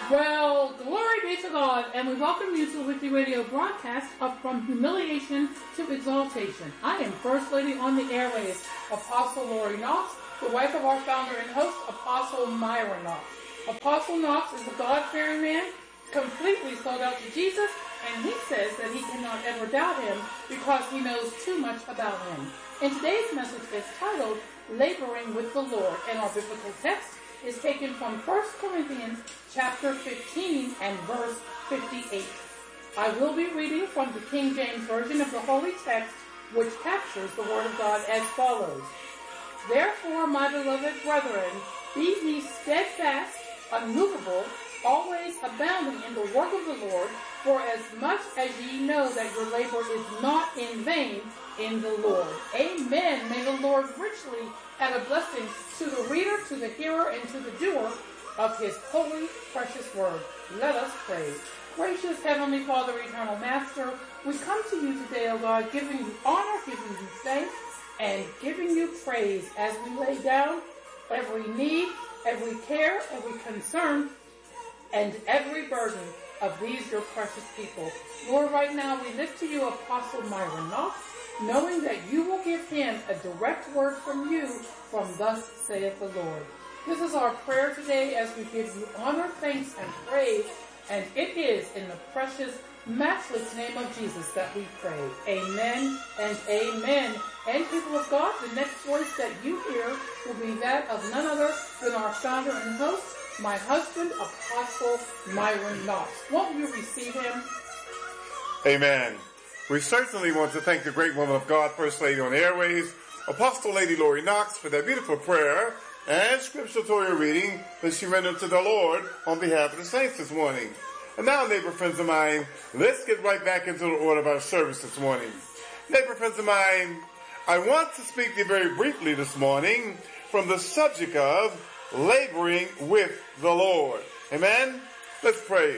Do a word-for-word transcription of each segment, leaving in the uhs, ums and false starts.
Well, glory be to God, and we welcome you to the weekly radio broadcast of From Humiliation to Exaltation. I am First Lady on the airways, Apostle Lori Knox, the wife of our founder and host, Apostle Myra Knox. Apostle Knox is a God-fearing man, completely sold out to Jesus, and he says that he cannot ever doubt him because he knows too much about him. And today's message is titled, Laboring with the Lord, and our biblical text is taken from First Corinthians chapter fifteen and verse fifty-eight. I will be reading from the King James Version of the Holy Text, which captures the Word of God as follows. Therefore, my beloved brethren, be ye steadfast, unmovable, always abounding in the work of the Lord, for as much as ye know that your labor is not in vain in the Lord. Amen. May the Lord richly add a blessing to the reader, to the hearer, and to the doer of his holy, precious word. Let us pray. Gracious Heavenly Father, Eternal Master, we come to you today, O God, giving you honor, giving you thanks, and giving you praise as we lay down every need, every care, every concern, and every burden of these your precious people. Lord, right now we lift to you Apostle Myra Knox, knowing that you will give him a direct word from you, from thus saith the Lord. This is our prayer today as we give you honor, thanks, and praise, and it is in the precious, matchless name of Jesus that we pray. Amen and amen. And people of God, the next voice that you hear will be that of none other than our founder and host, my husband, Apostle Myron Knox. Won't you receive him? Amen. We certainly want to thank the great woman of God, First Lady on the airways, Apostle Lady Lori Knox, for that beautiful prayer and scripture reading that she rendered to the Lord on behalf of the saints this morning. And now, neighbor friends of mine, let's get right back into the order of our service this morning. Neighbor friends of mine, I want to speak to you very briefly this morning from the subject of laboring with the Lord. Amen? Let's pray.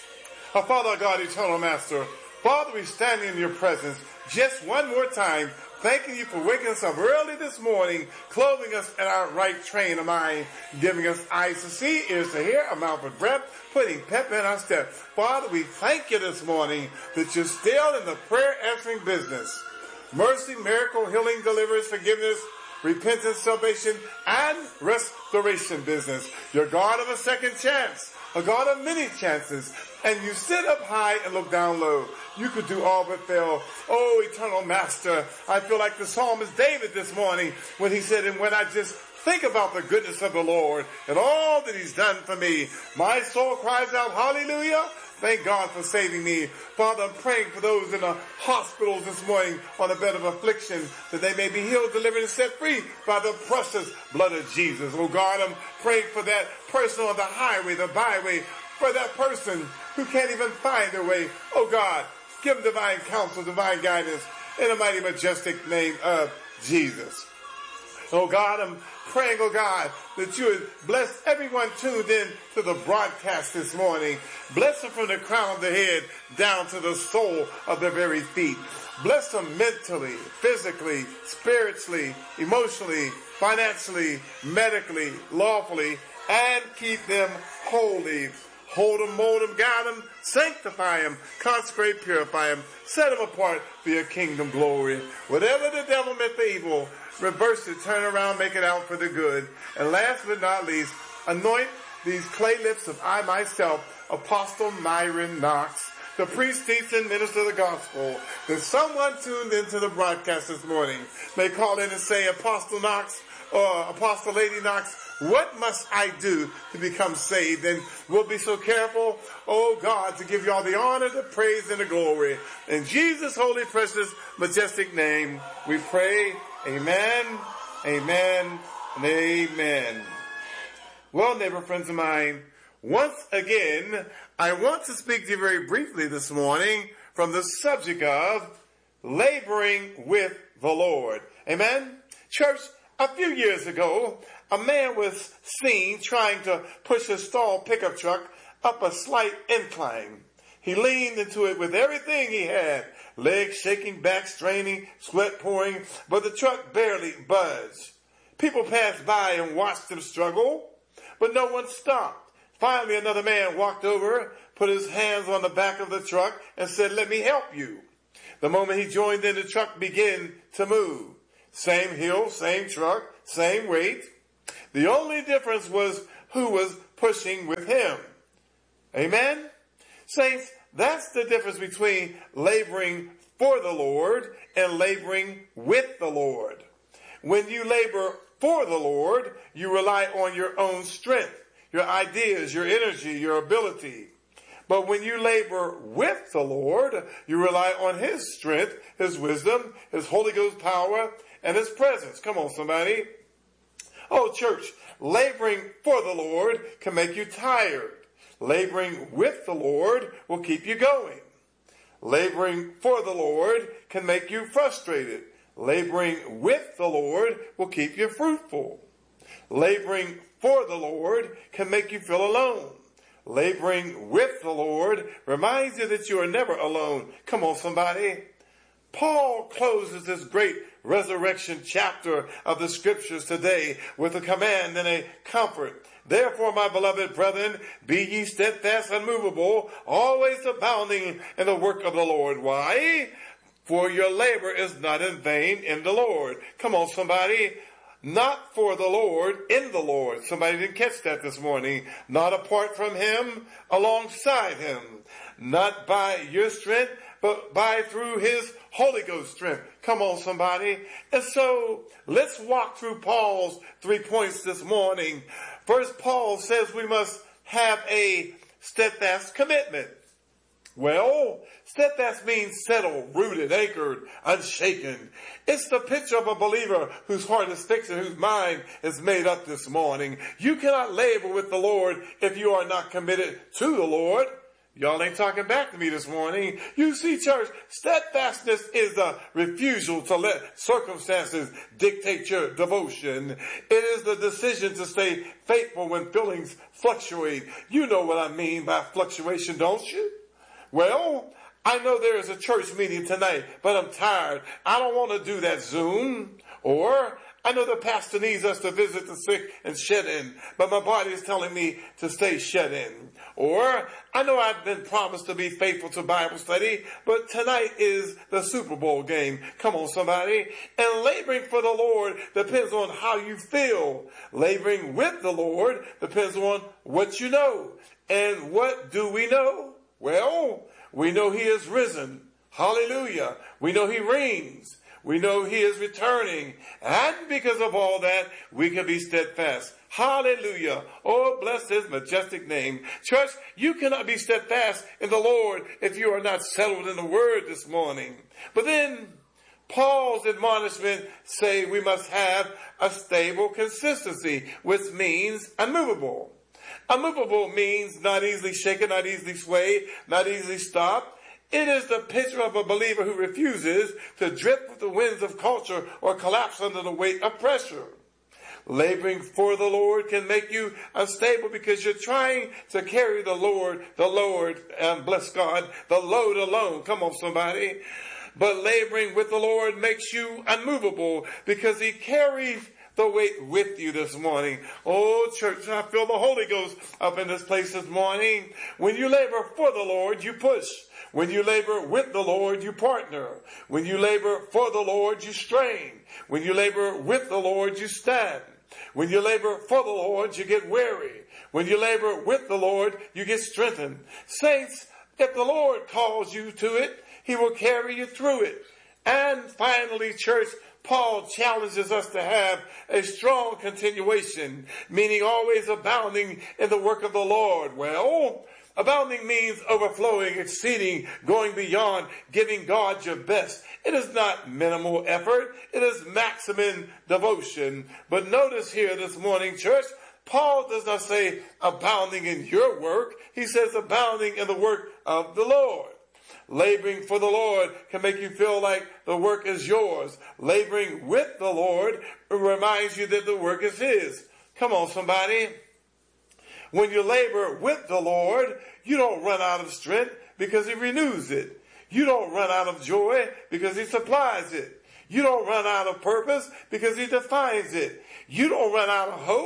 Our Father, God, Eternal Master, Father, we stand in your presence just one more time, thanking you for waking us up early this morning, clothing us in our right train of mind, giving us eyes to see, ears to hear, a mouth for breath, putting pep in our step. Father, we thank you this morning that you're still in the prayer answering business. Mercy, miracle, healing, deliverance, forgiveness, repentance, salvation, and restoration business. You're God of a second chance, a God of many chances, and you sit up high and look down low. You could do all but fail. Oh, Eternal Master, I feel like the psalmist David this morning when he said, and when I just think about the goodness of the Lord and all that he's done for me, my soul cries out, hallelujah. Thank God for saving me. Father, I'm praying for those in the hospitals this morning on a bed of affliction, that they may be healed, delivered, and set free by the precious blood of Jesus. Oh God, I'm praying for that person on the highway, the byway, for that person who can't even find their way. Oh God, give them divine counsel, divine guidance, in the mighty, majestic name of Jesus. Oh God, I'm praying, oh God, that you would bless everyone tuned in to the broadcast this morning. Bless them from the crown of their head down to the sole of their very feet. Bless them mentally, physically, spiritually, emotionally, financially, medically, lawfully, and keep them holy. Hold them, mold them, guide them, sanctify them, consecrate, purify them, set them apart for your kingdom glory. Whatever the devil meant for evil, reverse it, turn around, make it out for the good. And last but not least, anoint these clay lips of I myself, Apostle Myron Knox, the priest, teacher, and minister of the gospel, that someone tuned into the broadcast this morning may call in and say, Apostle Knox, or Apostle Lady Knox, what must I do to become saved? And we'll be so careful, oh God, to give you all the honor, the praise, and the glory. In Jesus' holy, precious, majestic name, we pray, amen, amen, and amen. Well, neighbor friends of mine, once again, I want to speak to you very briefly this morning from the subject of laboring with the Lord. Amen? Church, a few years ago, a man was seen trying to push a stall pickup truck up a slight incline. He leaned into it with everything he had, legs shaking, back straining, sweat pouring, but the truck barely budged. People passed by and watched him struggle, but no one stopped. Finally, another man walked over, put his hands on the back of the truck, and said, "Let me help you." The moment he joined in, the truck began to move. Same hill, same truck, same weight. The only difference was who was pushing with him. Amen? Saints, that's the difference between laboring for the Lord and laboring with the Lord. When you labor for the Lord, you rely on your own strength, your ideas, your energy, your ability. But when you labor with the Lord, you rely on His strength, His wisdom, His Holy Ghost power, and His presence. Come on, somebody. Oh, church, laboring for the Lord can make you tired. Laboring with the Lord will keep you going. Laboring for the Lord can make you frustrated. Laboring with the Lord will keep you fruitful. Laboring for the Lord can make you feel alone. Laboring with the Lord reminds you that you are never alone. Come on, somebody. Paul closes this great resurrection chapter of the scriptures today with a command and a comfort. Therefore, my beloved brethren, be ye steadfast, unmovable, always abounding in the work of the Lord. Why? For your labor is not in vain in the Lord. Come on, somebody. Not for the Lord, in the Lord. Somebody didn't catch that this morning. Not apart from Him, alongside Him. Not by your strength, but by through His Holy Ghost strength. Come on, somebody. And so, let's walk through Paul's three points this morning. First, Paul says we must have a steadfast commitment. Well, steadfast means settled, rooted, anchored, unshaken. It's the picture of a believer whose heart is fixed and whose mind is made up this morning. You cannot labor with the Lord if you are not committed to the Lord. Y'all ain't talking back to me this morning. You see, church, steadfastness is the refusal to let circumstances dictate your devotion. It is the decision to stay faithful when feelings fluctuate. You know what I mean by fluctuation, don't you? Well, I know there is a church meeting tonight, but I'm tired. I don't want to do that Zoom. Or, I know the pastor needs us to visit the sick and shed in, but my body is telling me to stay shed in. Or, I know I've been promised to be faithful to Bible study, but tonight is the Super Bowl game. Come on, somebody. And laboring for the Lord depends on how you feel. Laboring with the Lord depends on what you know. And what do we know? Well, we know He is risen. Hallelujah. We know He reigns. We know He is returning. And because of all that, we can be steadfast. Hallelujah. Oh, bless His majestic name. Church, you cannot be steadfast in the Lord if you are not settled in the Word this morning. But then, Paul's admonishment say we must have a stable consistency, which means unmovable. Unmovable means not easily shaken, not easily swayed, not easily stopped. It is the picture of a believer who refuses to drift with the winds of culture or collapse under the weight of pressure. Laboring for the Lord can make you unstable because you're trying to carry the Lord, the Lord, and bless God, the load alone. Come on, somebody. But laboring with the Lord makes you unmovable because He carries the weight with you this morning. Oh, church, I feel the Holy Ghost up in this place this morning. When you labor for the Lord, you push. When you labor with the Lord, you partner. When you labor for the Lord, you strain. When you labor with the Lord, you stand. When you labor for the Lord, you get weary. When you labor with the Lord, you get strengthened. Saints, if the Lord calls you to it, He will carry you through it. And finally, church, Paul challenges us to have a strong continuation, meaning always abounding in the work of the Lord. Well, abounding means overflowing, exceeding, going beyond, giving God your best. It is not minimal effort. It is maximum devotion. But notice here this morning, church, Paul does not say abounding in your work. He says abounding in the work of the Lord. Laboring for the Lord can make you feel like the work is yours. Laboring with the Lord reminds you that the work is His. Come on, somebody. When you labor with the Lord, you don't run out of strength because He renews it. You don't run out of joy because He supplies it. You don't run out of purpose because He defines it. You don't run out of hope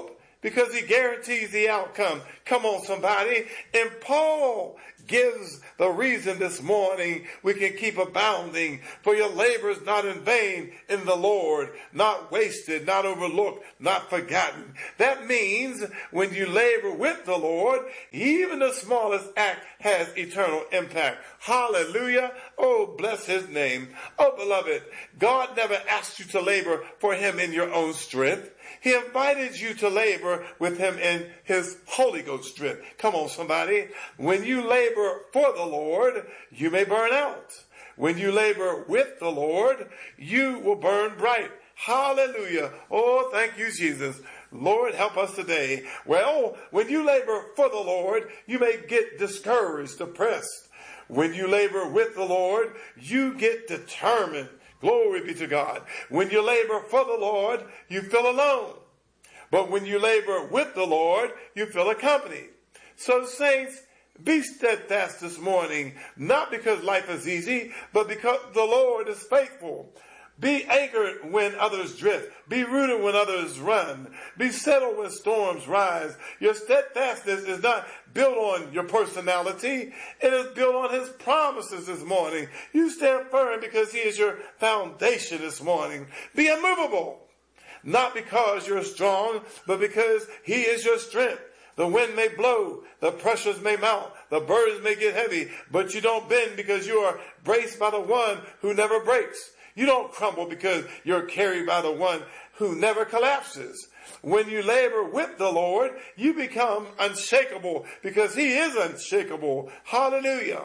because he guarantees the outcome. Come on, somebody. And Paul gives the reason this morning we can keep abounding. For your labor is not in vain in the Lord, not wasted, not overlooked, not forgotten. That means when you labor with the Lord, even the smallest act has eternal impact. Hallelujah. Oh, bless his name. Oh, beloved, God never asked you to labor for him in your own strength. He invited you to labor with him in his Holy Ghost strength. Come on, somebody. When you labor for the Lord, you may burn out. When you labor with the Lord, you will burn bright. Hallelujah. Oh, thank you, Jesus. Lord, help us today. Well, when you labor for the Lord, you may get discouraged, depressed. When you labor with the Lord, you get determined. Glory be to God. When you labor for the Lord, you feel alone. But when you labor with the Lord, you feel accompanied. So saints, be steadfast this morning, not because life is easy, but because the Lord is faithful. Be anchored when others drift. Be rooted when others run. Be settled when storms rise. Your steadfastness is not built on your personality. It is built on his promises this morning. You stand firm because he is your foundation this morning. Be immovable. Not because you're strong, but because he is your strength. The wind may blow, the pressures may mount, the burdens may get heavy, but you don't bend because you are braced by the one who never breaks. You don't crumble because you're carried by the one who never collapses. When you labor with the Lord, you become unshakable because he is unshakable. Hallelujah.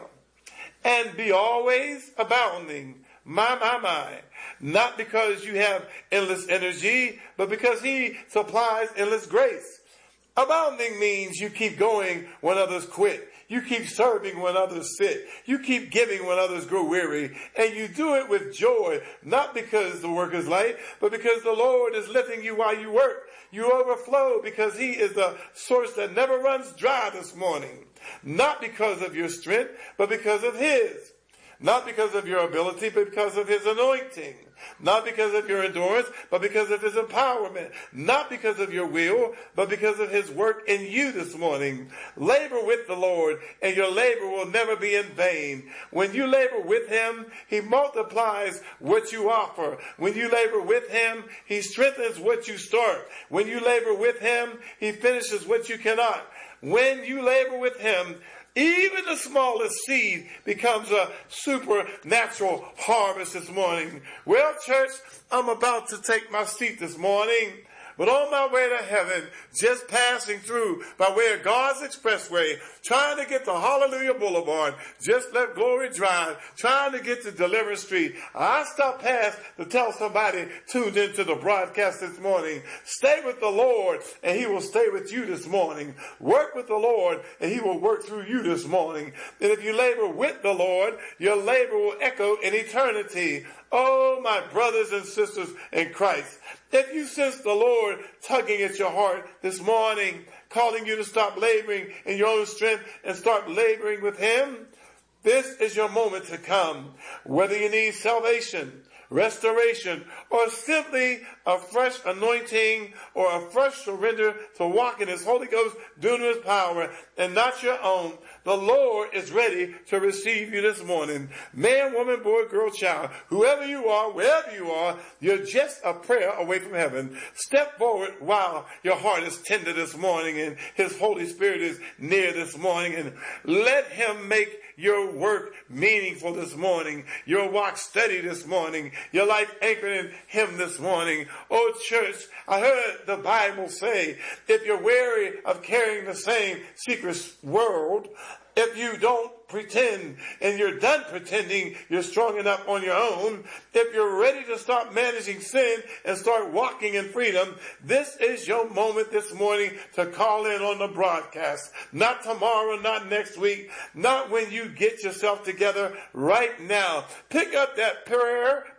And be always abounding. My, my, my. Not because you have endless energy, but because he supplies endless grace. Abounding means you keep going when others quit. You keep serving when others sit. You keep giving when others grow weary. And you do it with joy, not because the work is light, but because the Lord is lifting you while you work. You overflow because he is the source that never runs dry this morning. Not because of your strength, but because of his. Not because of your ability, but because of his anointing. Not because of your endurance, but because of his empowerment. Not because of your will, but because of his work in you this morning. Labor with the Lord, and your labor will never be in vain. When you labor with him, he multiplies what you offer. When you labor with him, he strengthens what you start. When you labor with him, he finishes what you cannot. When you labor with him, even the smallest seed becomes a supernatural harvest this morning. Well, church, I'm about to take my seat this morning. But on my way to heaven, just passing through by way of God's expressway, trying to get to Hallelujah Boulevard, just let glory drive, trying to get to Deliverance Street, I stopped past to tell somebody tuned into the broadcast this morning, stay with the Lord and he will stay with you this morning. Work with the Lord and he will work through you this morning. And if you labor with the Lord, your labor will echo in eternity. Oh, my brothers and sisters in Christ, if you sense the Lord tugging at your heart this morning, calling you to stop laboring in your own strength and start laboring with him, this is your moment to come. Whether you need salvation, restoration, or simply a fresh anointing or a fresh surrender to walk in his Holy Ghost, doing his power and not your own, the Lord is ready to receive you this morning. Man, woman, boy, girl, child, whoever you are, wherever you are, you're just a prayer away from heaven. Step forward while your heart is tender this morning and his Holy Spirit is near this morning, and let him make your work meaningful this morning, your walk steady this morning, your life anchored in him this morning. Oh, church, I heard the Bible say, if you're weary of carrying the same secret world, if you don't pretend and you're done pretending you're strong enough on your own, if you're ready to start managing sin and start walking in freedom, this is your moment this morning to call in on the broadcast. Not tomorrow, not next week, not when you get yourself together. Right now, pick up that prayer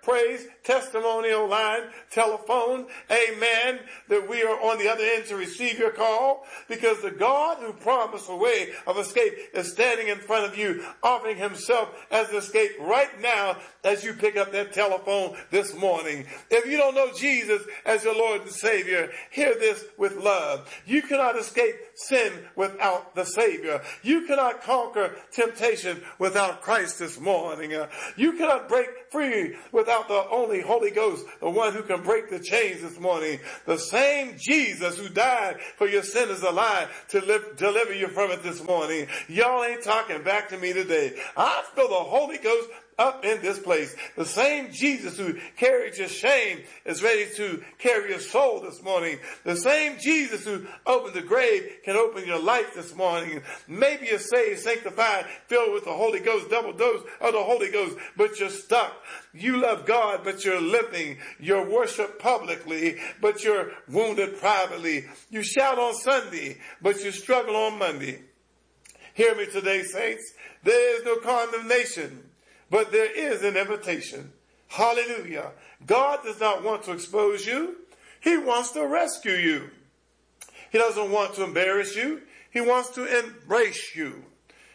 praise, testimonial line, telephone, amen, that we are on the other end to receive your call, because the God who promised a way of escape is standing in front of you, offering himself as an escape right now as you pick up that telephone this morning. If you don't know Jesus as your Lord and Savior, hear this with love. You cannot escape sin without the Savior. You cannot conquer temptation without Christ this morning. Uh, you cannot break free without the only Holy Ghost, the one who can break the chains this morning. The same Jesus who died for your sin is alive to live, deliver you from it this morning. Y'all ain't talking back to me today. I feel the Holy Ghost up in this place. The same Jesus who carried your shame is ready to carry your soul this morning. The same Jesus who opened the grave can open your life this morning. Maybe you're saved, sanctified, filled with the Holy Ghost, double dose of the Holy Ghost, but you're stuck. You love God, but you're limping. You worship publicly, but you're wounded privately. You shout on Sunday, but you struggle on Monday. Hear me today, saints. There is no condemnation, but there is an invitation. Hallelujah. God does not want to expose you. He wants to rescue you. He doesn't want to embarrass you. He wants to embrace you.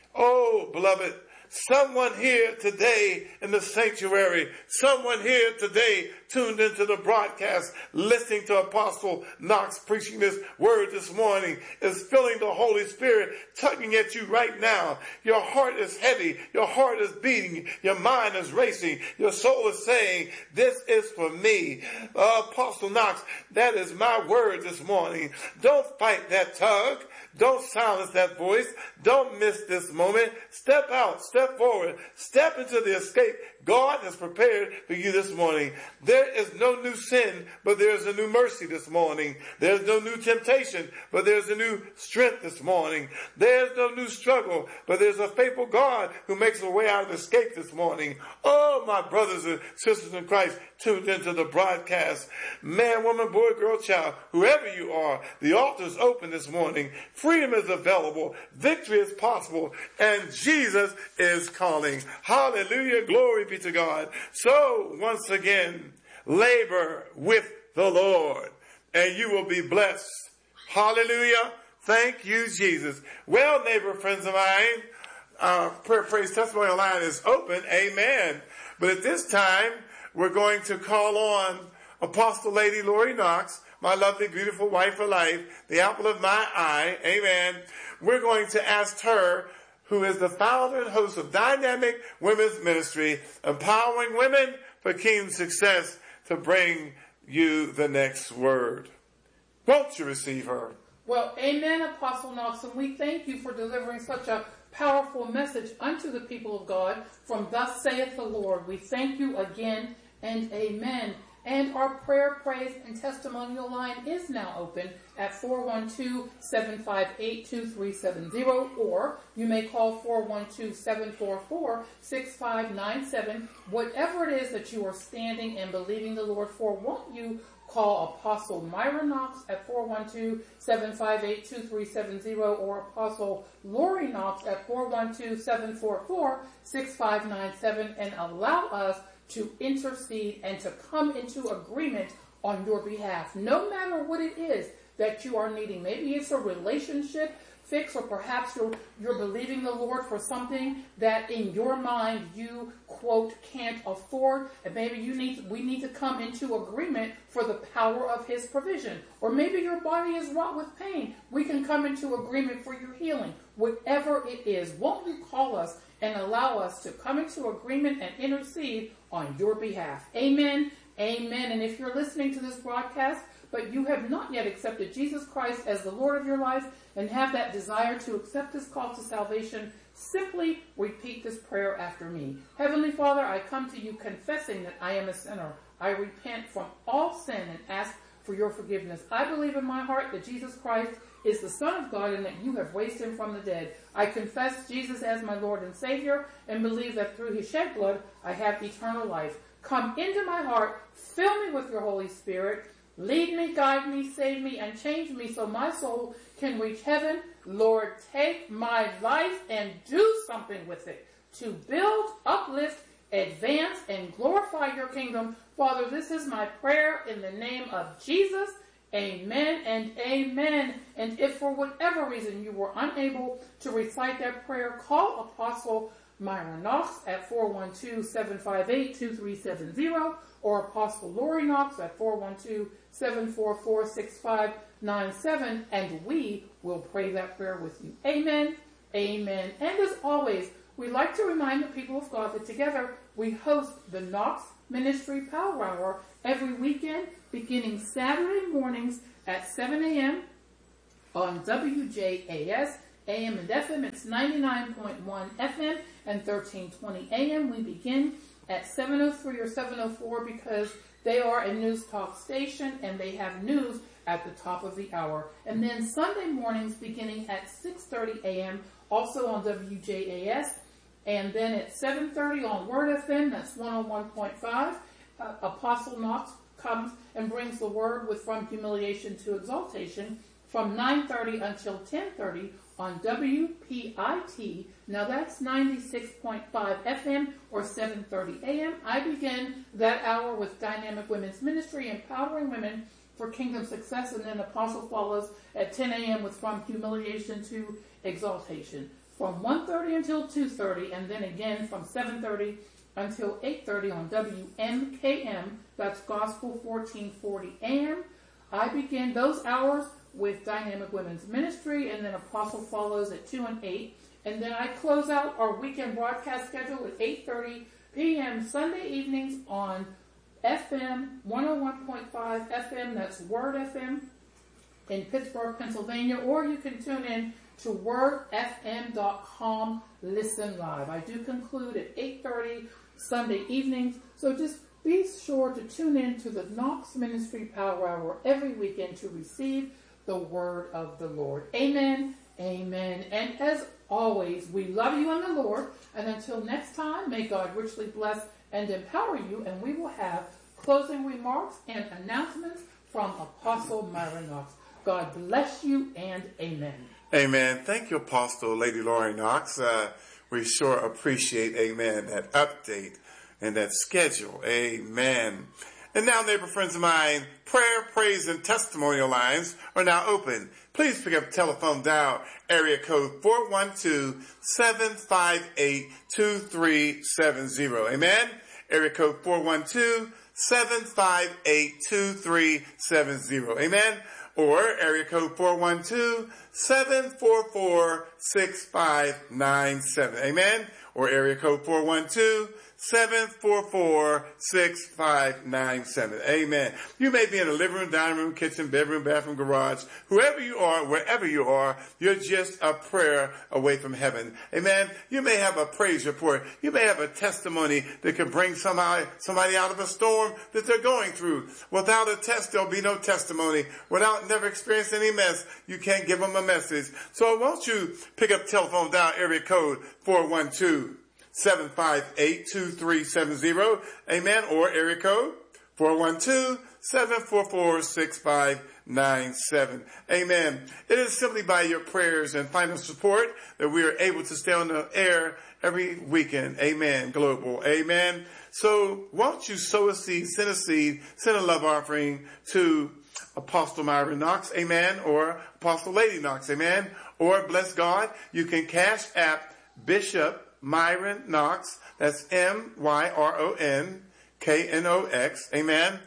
Oh, beloved, someone here today in the sanctuary, someone here today tuned into the broadcast, listening to Apostle Knox preaching this word this morning, is feeling the Holy Spirit tugging at you right now. Your heart is heavy. Your heart is beating. Your mind is racing. Your soul is saying, this is for me. Uh, Apostle Knox, that is my word this morning. Don't fight that tug. Don't silence that voice. Don't miss this moment. Step out. Step forward. Step into the escape God has prepared for you this morning. There is no new sin, but there is a new mercy this morning. There's no new temptation, but there's a new strength this morning. There's no new struggle, but there's a faithful God who makes a way out of escape this morning. Oh, my brothers and sisters in Christ tuned into the broadcast. Man, woman, boy, girl, child, whoever you are, the altar is open this morning. Freedom is available. Victory is possible. And Jesus is calling. Hallelujah. Glory be to God. So, once again, labor with the Lord, and you will be blessed. Hallelujah. Thank you, Jesus. Well, neighbor, friends of mine, uh, prayer, praise, testimony line is open. Amen. But at this time, we're going to call on Apostle Lady Lori Knox, my lovely, beautiful wife for life, the apple of my eye. Amen. We're going to ask her, who is the founder and host of Dynamic Women's Ministry, empowering women for kingdom success, to bring you the next word. Won't you receive her? Well, amen, Apostle Knox, and we thank you for delivering such a powerful message unto the people of God from Thus Saith the Lord. We thank you again and amen. And our prayer, praise, and testimonial line is now open at four one two, seven five eight, two three seven zero, or you may call four one two, seven four four, six five nine seven. Whatever it is that you are standing and believing the Lord for, won't you call Apostle Myra Knox at four one two, seven five eight, two three seven zero, or Apostle Lori Knox at four one two, seven four four, six five nine seven, and allow us to intercede and to come into agreement on your behalf, no matter what it is that you are needing. Maybe it's a relationship fix, or perhaps you're, you're believing the Lord for something that in your mind you, quote, can't afford, and maybe you need we need to come into agreement for the power of His provision. Or maybe your body is wrought with pain. We can come into agreement for your healing. Whatever it is, won't you call us and allow us to come into agreement and intercede on your behalf? Amen. Amen. And if you're listening to this broadcast, but you have not yet accepted Jesus Christ as the Lord of your life and have that desire to accept His call to salvation, simply repeat this prayer after me. Heavenly Father, I come to you confessing that I am a sinner. I repent from all sin and ask for your forgiveness. I believe in my heart that Jesus Christ is the Son of God and that you have raised Him from the dead. I confess Jesus as my Lord and Savior and believe that through His shed blood I have eternal life. Come into my heart, fill me with your Holy Spirit, lead me, guide me, save me, and change me so my soul can reach heaven. Lord, take my life and do something with it to build, uplift, advance and glorify your kingdom. Father, this is my prayer in the name of Jesus. Amen and amen. And if for whatever reason you were unable to recite that prayer, call Apostle Myra Knox at four one two, seven five eight, two three seven zero or Apostle Lori Knox at four one two, seven four four, six five nine seven, and we will pray that prayer with you. Amen, amen. And as always, we like to remind the people of God that together we host the Knox Ministry Power Hour every weekend, beginning Saturday mornings at seven a.m. on W J A S, A M and F M. It's ninety-nine point one F M and thirteen twenty A M. We begin at seven oh three or seven oh four because they are a news talk station and they have news at the top of the hour. And then Sunday mornings beginning at six thirty A M, also on W J A S. And then at seven thirty on Word F M, that's one oh one point five, uh, Apostle Knox comes and brings the word with From Humiliation to Exaltation from nine thirty until ten thirty on W P I T. Now that's ninety-six point five F M or seven thirty A M. I begin that hour with Dynamic Women's Ministry, empowering women for kingdom success, and then Apostle follows at ten A M with From Humiliation to Exaltation. From one thirty until two thirty, and then again from seven thirty until eight thirty on W M K M, that's Gospel fourteen forty A M. I begin those hours with Dynamic Women's Ministry, and then Apostle follows at two and eight, and then I close out our weekend broadcast schedule at eight thirty P M Sunday evenings on F M one oh one point five F M, that's Word F M in Pittsburgh, Pennsylvania, or you can tune in to word f m dot com, listen live. I do conclude at eight thirty Sunday evenings, so just be sure to tune in to the Knox Ministry Power Hour every weekend to receive the word of the Lord. Amen, amen. And as always, we love you in the Lord, and until next time, may God richly bless and empower you, and we will have closing remarks and announcements from Apostle Myra Knox. God bless you, and amen. Amen. Thank you, Apostle Lady Lori Knox. Uh, we sure appreciate, amen, that update and that schedule. Amen. And now, neighbor friends of mine, prayer, praise, and testimonial lines are now open. Please pick up the telephone dial, area code four one two, seven five eight, two three seven zero. Amen. Area code four one two, seven five eight, two three seven zero. Amen. Or area code four one two, seven four four, six five nine seven. Amen. Or area code four one two, seven four four, six five nine seven. Amen. You may be in the living room, dining room, kitchen, bedroom, bathroom, garage. Whoever you are, wherever you are, you're just a prayer away from heaven. Amen. You may have a praise report. You may have a testimony that can bring somebody, somebody out of a storm that they're going through. Without a test, there'll be no testimony. Without never experiencing any mess, you can't give them a message. So won't you pick up telephone dial area code four one two, seven five eight, two three seven zero, amen, or area code four one two, seven four four, six five nine seven, amen. It is simply by your prayers and financial support that we are able to stay on the air every weekend, amen, global, amen. So won't you sow a seed, send a seed, send a love offering to Apostle Myra Knox, amen, or Apostle Lady Knox, amen, or bless God, you can cash app Bishop Myron Knox, that's M Y R O N K N O X, amen.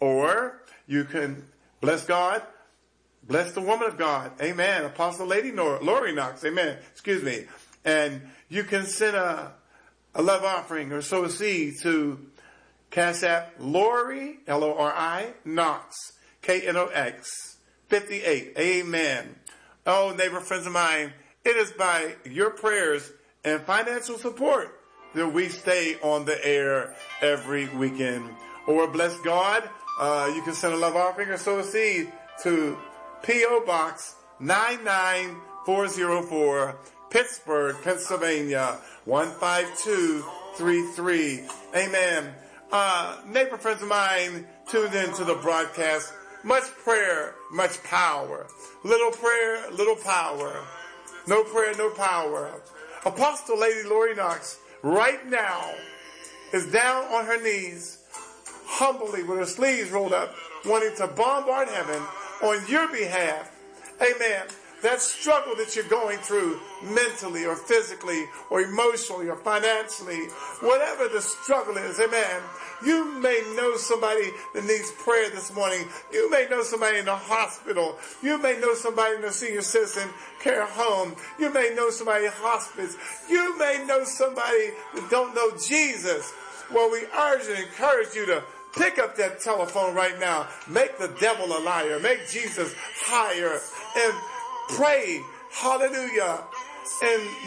Or you can bless God, bless the woman of God, amen, Apostle Lady Lori Knox, amen, excuse me. And you can send a, a love offering or sow a seed to Cash App Lori, L O R I, Knox, K N O X, fifty-eight, amen. Oh, neighbor, friends of mine, it is by your prayers and financial support that we stay on the air every weekend. Or bless God, uh, you can send a love offering or sow a seed to P O Box nine nine four zero four, Pittsburgh, Pennsylvania, one five two three three. Amen. Uh, neighbor friends of mine tuned in to the broadcast. Much prayer, much power. Little prayer, little power. No prayer, no power. Apostle Lady Lori Knox, right now, is down on her knees, humbly with her sleeves rolled up, wanting to bombard heaven on your behalf. Amen. That struggle that you're going through mentally or physically or emotionally or financially, whatever the struggle is, amen. You may know somebody that needs prayer this morning. You may know somebody in the hospital. You may know somebody in the senior citizen care home. You may know somebody in hospice. You may know somebody that don't know Jesus. Well, we urge and encourage you to pick up that telephone right now. Make the devil a liar. Make Jesus higher. And pray. Hallelujah. And